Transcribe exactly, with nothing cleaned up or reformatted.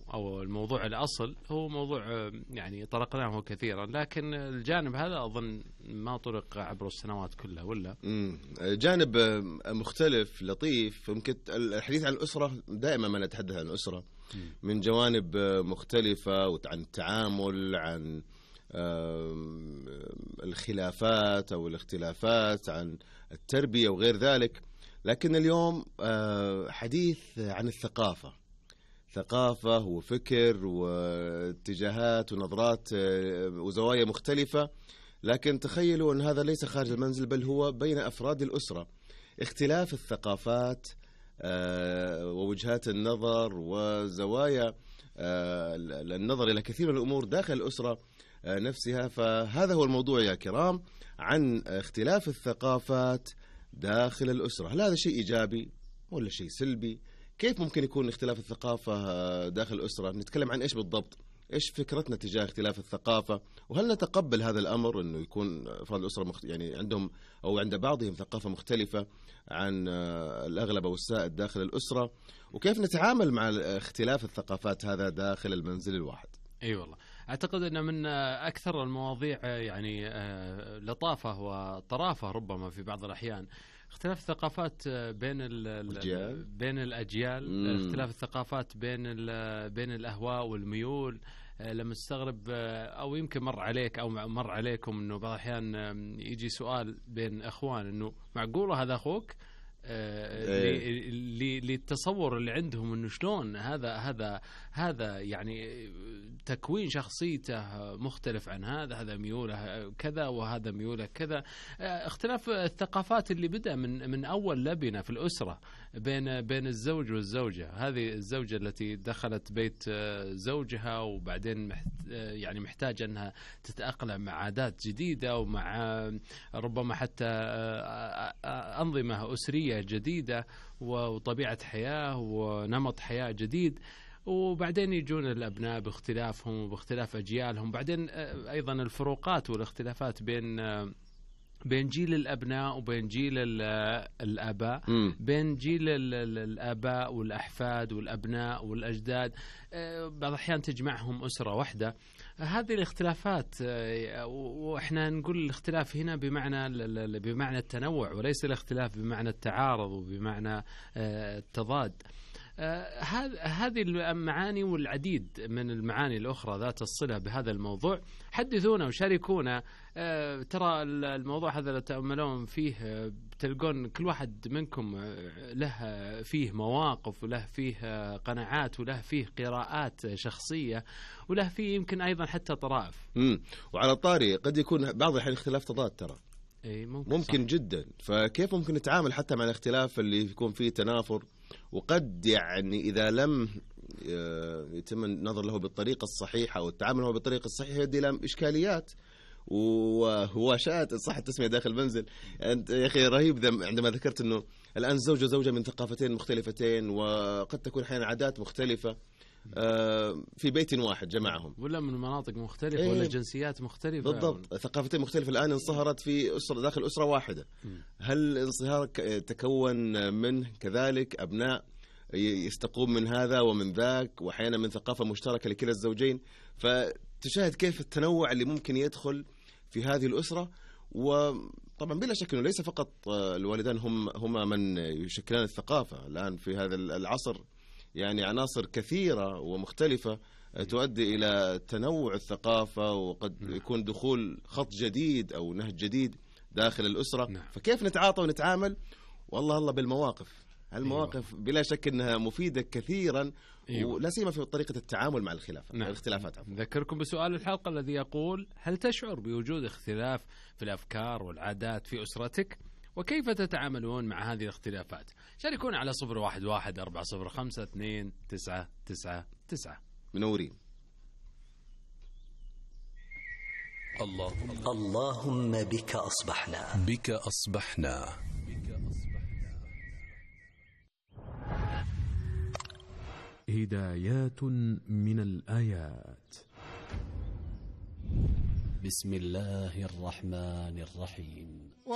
أو الموضوع الأصل هو موضوع يعني طرقناه كثيرا، لكن الجانب هذا أظن ما طرق عبر السنوات كلها، ولا؟ مم. جانب مختلف لطيف. ممكن الحديث عن الأسرة دائما ما نتحدث عن الأسرة من جوانب مختلفة، وعن التعامل، عن الخلافات أو الاختلافات، عن التربية وغير ذلك. لكن اليوم حديث عن الثقافة، ثقافة وفكر واتجاهات ونظرات وزوايا مختلفة. لكن تخيلوا أن هذا ليس خارج المنزل، بل هو بين أفراد الأسرة. اختلاف الثقافات ووجهات النظر وزوايا النظر إلى كثير من الأمور داخل الأسرة نفسها. فهذا هو الموضوع يا كرام، عن اختلاف الثقافات داخل الأسرة. هل هذا شيء إيجابي ولا شيء سلبي؟ كيف ممكن يكون اختلاف الثقافة داخل الأسرة؟ نتكلم عن إيش بالضبط؟ إيش فكرتنا تجاه اختلاف الثقافة؟ وهل نتقبل هذا الأمر أنه يكون أفراد الأسرة مخت... يعني عندهم أو عند بعضهم ثقافة مختلفة عن الأغلب أو السائد داخل الأسرة؟ وكيف نتعامل مع اختلاف الثقافات هذا داخل المنزل الواحد؟ اي أيوة والله، اعتقد ان من اكثر المواضيع يعني لطافه وطرافه ربما في بعض الاحيان اختلاف الثقافات بين الأجيال. بين الاجيال مم. اختلاف الثقافات بين بين الاهواء والميول. لما تستغرب او يمكن مر عليك او مر عليكم انه بعض الاحيان يجي سؤال بين اخوان انه معقوله هذا اخوك؟ إيه. للتصور اللي عندهم انه شلون هذا هذا هذا يعني تكوين شخصيته مختلف عن هذا، هذا ميوله كذا وهذا ميوله كذا. اختلاف الثقافات اللي بدأ من من اول لبنة في الأسرة بين بين الزوج والزوجة. هذه الزوجة التي دخلت بيت زوجها وبعدين محت يعني محتاجة انها تتأقلم مع عادات جديدة ومع ربما حتى أنظمة أسرية جديدة وطبيعة حياة ونمط حياة جديد. وبعدين يجون الأبناء باختلافهم وباختلاف أجيالهم. بعدين أيضا الفروقات والاختلافات بين بين جيل الأبناء وبين جيل الآباء، م. بين جيل الآباء والأحفاد والأبناء والأجداد. بعض الأحيان تجمعهم أسرة واحدة. هذه الاختلافات، وإحنا نقول الاختلاف هنا بمعنى بمعنى التنوع وليس الاختلاف بمعنى التعارض وبمعنى التضاد. هذه المعاني والعديد من المعاني الأخرى ذات الصلة بهذا الموضوع. حدثونا وشاركونا. ترى الموضوع هذا لو تأملون فيه تلقون كل واحد منكم له فيه مواقف وله فيه قناعات وله فيه قراءات شخصية وله فيه يمكن أيضا حتى طرائف. امم وعلى طاري قد يكون بعض الحين اختلاف تضاد ترى. إيه ممكن, ممكن جدا. فكيف ممكن نتعامل حتى مع الاختلاف اللي يكون فيه تنافر؟ وقد يعني إذا لم يتم النظر له بالطريقة الصحيحة أو التعامل له بالطريقة الصحيحة يؤدي إلى إشكاليات وهواشات صح التسمية داخل المنزل. أنت يا أخي رهيب عندما ذكرت أنه الآن زوج وزوجة من ثقافتين مختلفتين وقد تكون أحيانا عادات مختلفة في بيت واحد جمعهم، ولا من مناطق مختلفة. إيه ولا جنسيات مختلفة. بالضبط، ثقافتين مختلفة الآن انصهرت في أسرة داخل أسرة واحدة. م. هل الانصهار تكون منه كذلك أبناء يستقوم من هذا ومن ذاك وأحيانا من ثقافة مشتركة لكلا الزوجين؟ فتشاهد كيف التنوع اللي ممكن يدخل في هذه الأسرة. وطبعا بلا شك أنه ليس فقط الوالدان هم هما من يشكلان الثقافة الآن في هذا العصر، يعني عناصر كثيرة ومختلفة تؤدي إلى تنوع الثقافة، وقد يكون دخول خط جديد أو نهج جديد داخل الأسرة. نعم. فكيف نتعاطى ونتعامل؟ والله الله بالمواقف. المواقف بلا شك أنها مفيدة كثيرا. أيوة. ولا سيما في طريقة التعامل مع الخلاف. نعم. الاختلافات. نذكركم بسؤال الحلقة الذي يقول: هل تشعر بوجود اختلاف في الأفكار والعادات في أسرتك؟ وكيف تتعاملون مع هذه الاختلافات؟ شاركونا على صفر واحد واحد أربعة صفر خمسة اثنين تسعة تسعة تسعة. منورين. الله اللهم بك أصبحنا بك أصبحنا هدايات من الآيات. بسم الله الرحمن الرحيم.